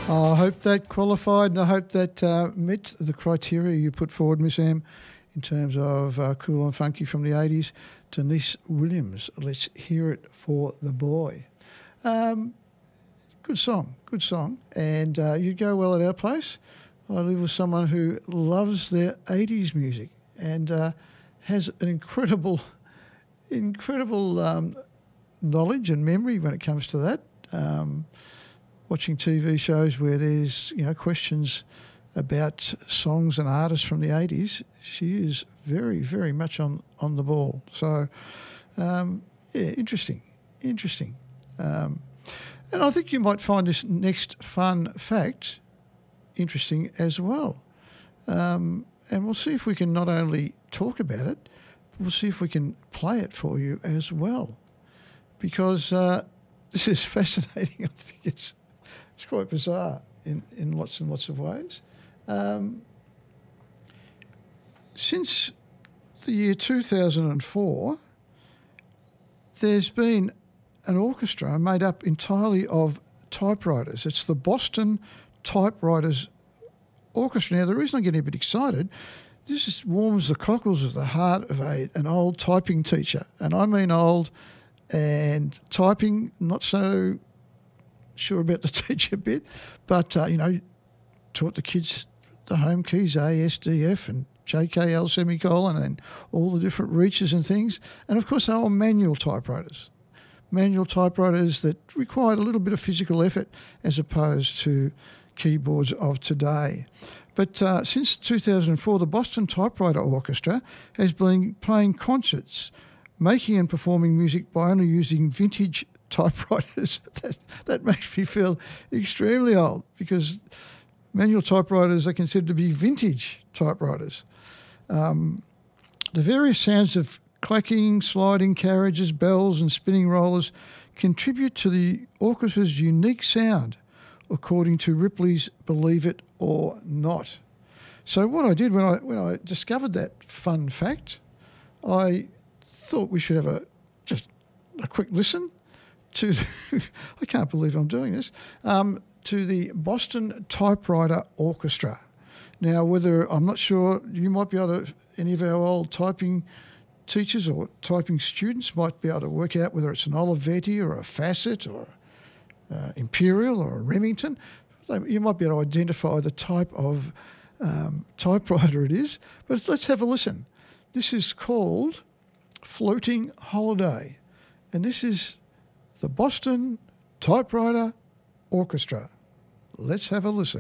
I hope that qualified, and I hope that met the criteria you put forward, Miss Am, in terms of cool and funky from the 80s. Denise Williams, Let's Hear It for the Boy. Good song. And you'd go well at our place. I live with someone who loves their 80s music and has an incredible knowledge and memory when it comes to that. Watching TV shows where there's questions about songs and artists from the 80s, she is very, very much on the ball. So, interesting. And I think you might find this next fun fact interesting as well. And we'll see if we can not only talk about it, but we'll see if we can play it for you as well. Because this is fascinating. I think it's quite bizarre in lots and lots of ways. Since the year 2004, there's been an orchestra made up entirely of typewriters. It's the Boston Typewriters Orchestra. Now, the reason I'm getting a bit excited, this just warms the cockles of the heart of an old typing teacher. And I mean old, and typing, not so sure about the teacher bit, but, taught the kids the home keys, A, S, D, F, and JKL semicolon, and all the different reaches and things. And, of course, they were manual typewriters that required a little bit of physical effort as opposed to keyboards of today. But since 2004, the Boston Typewriter Orchestra has been playing concerts, making and performing music by only using vintage typewriters. That makes me feel extremely old, because manual typewriters are considered to be vintage typewriters. The various sounds of clacking, sliding carriages, bells and spinning rollers contribute to the orchestra's unique sound, according to Ripley's Believe It or Not. So what I did when I discovered that fun fact, I thought we should have just a quick listen to I can't believe I'm doing this, to the Boston Typewriter Orchestra. Now, I'm not sure, you might be able to, any of our old typing teachers or typing students might be able to work out whether it's an Olivetti or a Facet or Imperial or a Remington. You might be able to identify the type of typewriter it is. But let's have a listen. This is called Floating Holiday, and this is the Boston Typewriter Orchestra. Let's have a listen.